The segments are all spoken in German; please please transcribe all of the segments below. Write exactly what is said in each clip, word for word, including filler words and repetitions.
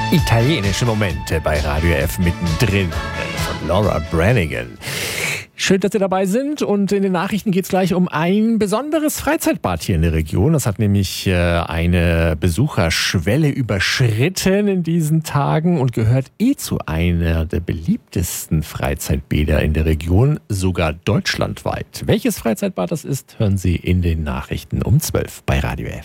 Italienische Momente bei Radio F mittendrin von Laura Branigan. Schön, dass Sie dabei sind, und in den Nachrichten geht es gleich um ein besonderes Freizeitbad hier in der Region. Das hat nämlich äh, eine Besucherschwelle überschritten in diesen Tagen und gehört eh zu einer der beliebtesten Freizeitbäder in der Region, sogar deutschlandweit. Welches Freizeitbad das ist, hören Sie in den Nachrichten um zwölf bei Radio F.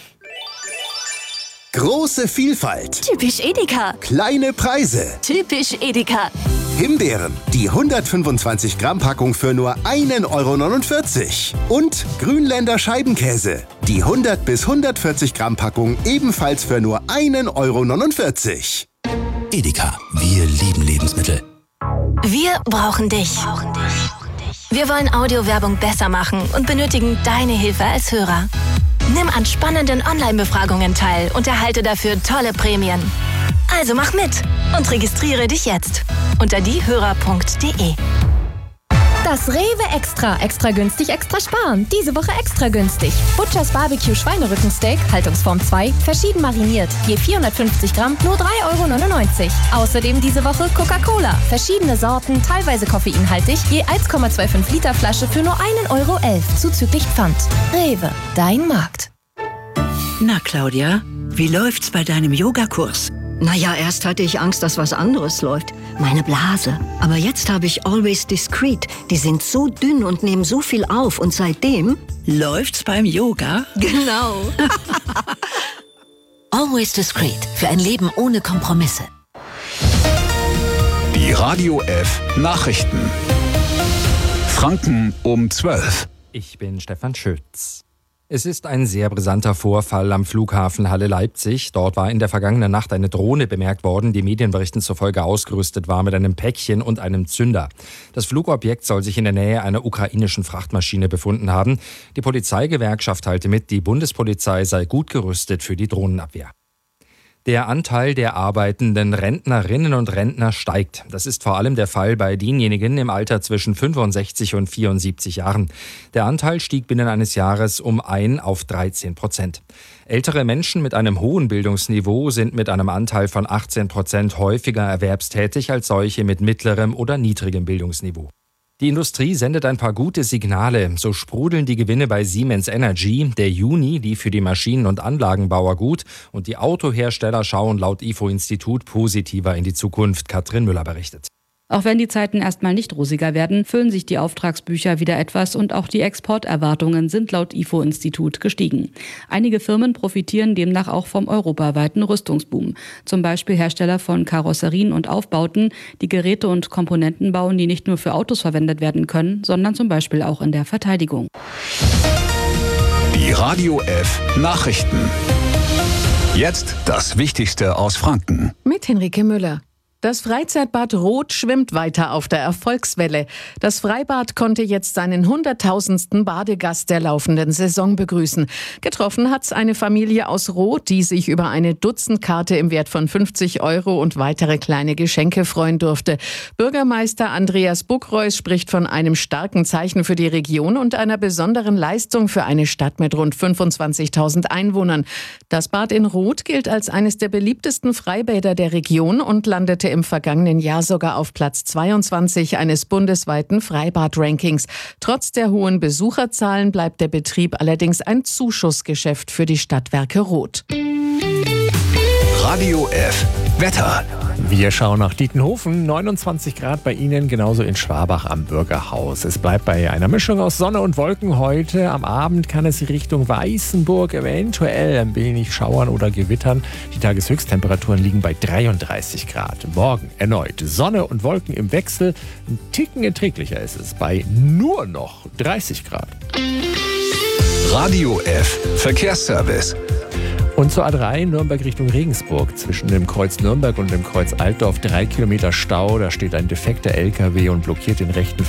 Große Vielfalt. Typisch Edeka. Kleine Preise. Typisch Edeka. Himbeeren, die hundertfünfundzwanzig Gramm Packung für nur ein Euro neunundvierzig. Und Grünländer Scheibenkäse, die hundert bis hundertvierzig Gramm Packung ebenfalls für nur ein Euro neunundvierzig. Edeka, wir lieben Lebensmittel. Wir brauchen dich. Wir wollen Audiowerbung besser machen und benötigen deine Hilfe als Hörer. Nimm an spannenden Online-Befragungen teil und erhalte dafür tolle Prämien. Also mach mit und registriere dich jetzt unter diehörer punkt de. Das Rewe Extra. Extra günstig, extra sparen. Diese Woche extra günstig. Butchers Barbecue Schweinerückensteak, Haltungsform zwei, verschieden mariniert. Je vierhundertfünfzig Gramm, nur drei Euro neunundneunzig. Außerdem diese Woche Coca-Cola. Verschiedene Sorten, teilweise koffeinhaltig, je eins Komma fünfundzwanzig Liter Flasche für nur ein Euro elf, zuzüglich Pfand. Rewe, dein Markt. Na, Claudia, wie läuft's bei deinem Yogakurs? Naja, erst hatte ich Angst, dass was anderes läuft. Meine Blase. Aber jetzt habe ich Always Discreet. Die sind so dünn und nehmen so viel auf. Und seitdem... Läuft's beim Yoga? Genau. Always Discreet. Für ein Leben ohne Kompromisse. Die Radio F Nachrichten. Franken um zwölf. Ich bin Stefan Schütz. Es ist ein sehr brisanter Vorfall am Flughafen Halle-Leipzig. Dort war in der vergangenen Nacht eine Drohne bemerkt worden, die Medienberichten zufolge ausgerüstet war mit einem Päckchen und einem Zünder. Das Flugobjekt soll sich in der Nähe einer ukrainischen Frachtmaschine befunden haben. Die Polizeigewerkschaft teilte mit, die Bundespolizei sei gut gerüstet für die Drohnenabwehr. Der Anteil der arbeitenden Rentnerinnen und Rentner steigt. Das ist vor allem der Fall bei denjenigen im Alter zwischen fünfundsechzig und vierundsiebzig Jahren. Der Anteil stieg binnen eines Jahres um ein auf dreizehn Prozent. Ältere Menschen mit einem hohen Bildungsniveau sind mit einem Anteil von achtzehn Prozent häufiger erwerbstätig als solche mit mittlerem oder niedrigem Bildungsniveau. Die Industrie sendet ein paar gute Signale. So sprudeln die Gewinne bei Siemens Energy. Der Juni lief für die Maschinen- und Anlagenbauer gut und die Autohersteller schauen laut I F O-Institut positiver in die Zukunft. Katrin Müller berichtet. Auch wenn die Zeiten erstmal nicht rosiger werden, füllen sich die Auftragsbücher wieder etwas und auch die Exporterwartungen sind laut I F O-Institut gestiegen. Einige Firmen profitieren demnach auch vom europaweiten Rüstungsboom. Zum Beispiel Hersteller von Karosserien und Aufbauten, die Geräte und Komponenten bauen, die nicht nur für Autos verwendet werden können, sondern zum Beispiel auch in der Verteidigung. Die Radio F Nachrichten. Jetzt das Wichtigste aus Franken. Mit Henrike Müller. Das Freizeitbad Roth schwimmt weiter auf der Erfolgswelle. Das Freibad konnte jetzt seinen hunderttausendsten Badegast der laufenden Saison begrüßen. Getroffen hat's eine Familie aus Roth, die sich über eine Dutzendkarte im Wert von fünfzig Euro und weitere kleine Geschenke freuen durfte. Bürgermeister Andreas Buckreus spricht von einem starken Zeichen für die Region und einer besonderen Leistung für eine Stadt mit rund fünfundzwanzigtausend Einwohnern. Das Bad in Roth gilt als eines der beliebtesten Freibäder der Region und landete im vergangenen Jahr sogar auf Platz zweiundzwanzig eines bundesweiten Freibad-Rankings. Trotz der hohen Besucherzahlen bleibt der Betrieb allerdings ein Zuschussgeschäft für die Stadtwerke Roth. Radio F Wetter. Wir schauen nach Dietenhofen, neunundzwanzig Grad bei Ihnen, genauso in Schwabach am Bürgerhaus. Es bleibt bei einer Mischung aus Sonne und Wolken heute. Am Abend kann es Richtung Weißenburg eventuell ein wenig schauern oder gewittern. Die Tageshöchsttemperaturen liegen bei dreiunddreißig Grad. Morgen erneut Sonne und Wolken im Wechsel. Ein Ticken erträglicher ist es bei nur noch dreißig Grad. Radio F Verkehrsservice. Und zur A drei Nürnberg Richtung Regensburg. Zwischen dem Kreuz Nürnberg und dem Kreuz Altdorf drei Kilometer Stau. Da steht ein defekter L K W und blockiert den rechten